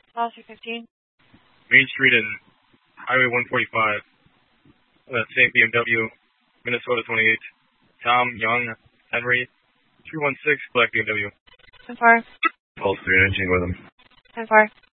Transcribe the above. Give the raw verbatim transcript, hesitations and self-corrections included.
Policy fifteen. Main Street and Highway one forty-five. That same B M W, Minnesota twenty-eight. Tom Young Henry, three one six, black B M W. ten four. Pulse three nineteen with him. ten four.